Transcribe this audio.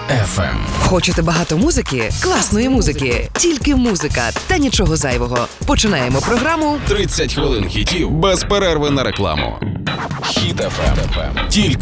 FM. Хочете багато музики? Класної музики. Тільки музика та нічого зайвого. Починаємо програму 30 хвилин хітів без перерви на рекламу. Хіт FM. Тільки